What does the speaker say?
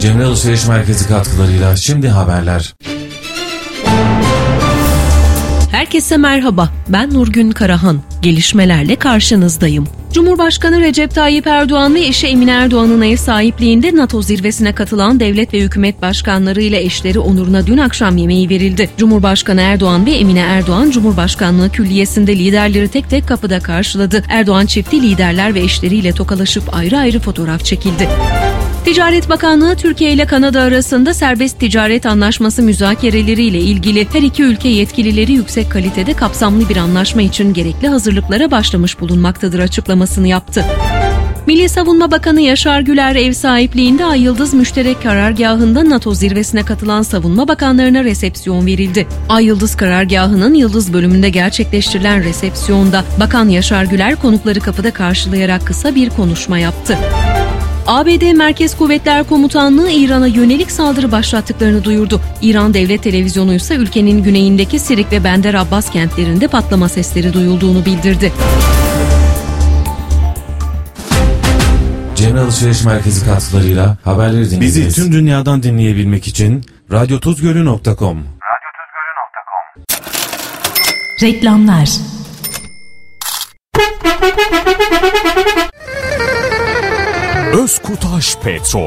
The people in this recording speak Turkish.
Cemre Alışveriş Merkezi katkılarıyla şimdi haberler. Herkese merhaba, ben Nurgün Karahan. Gelişmelerle karşınızdayım. Cumhurbaşkanı Recep Tayyip Erdoğan ve eşi Emine Erdoğan'ın ev sahipliğinde NATO zirvesine katılan devlet ve hükümet başkanları ile eşleri onuruna dün akşam yemeği verildi. Cumhurbaşkanı Erdoğan ve Emine Erdoğan, Cumhurbaşkanlığı Külliyesi'nde liderleri tek tek kapıda karşıladı. Erdoğan çifti liderler ve eşleriyle tokalaşıp ayrı ayrı fotoğraf çekildi. Ticaret Bakanlığı, Türkiye ile Kanada arasında serbest ticaret anlaşması müzakereleriyle ilgili her iki ülke yetkilileri yüksek kalitede kapsamlı bir anlaşma için gerekli hazırlıklara başlamış bulunmaktadır açıklamasını yaptı. Milli Savunma Bakanı Yaşar Güler ev sahipliğinde Ay Yıldız Müşterek Karargahı'nda NATO zirvesine katılan savunma bakanlarına resepsiyon verildi. Ay Yıldız Karargahı'nın Yıldız bölümünde gerçekleştirilen resepsiyonda Bakan Yaşar Güler konukları kapıda karşılayarak kısa bir konuşma yaptı. ABD Merkez Kuvvetler Komutanlığı İran'a yönelik saldırı başlattıklarını duyurdu. İran Devlet Televizyonu ise ülkenin güneyindeki Sirik ve Bender Abbas kentlerinde patlama sesleri duyulduğunu bildirdi. Cemre Alışveriş Merkezi katkılarıyla haberleri dinlediniz. Bizi tüm dünyadan dinleyebilmek için radyotuzgölü.com. Reklamlar. Özkutaş Petrol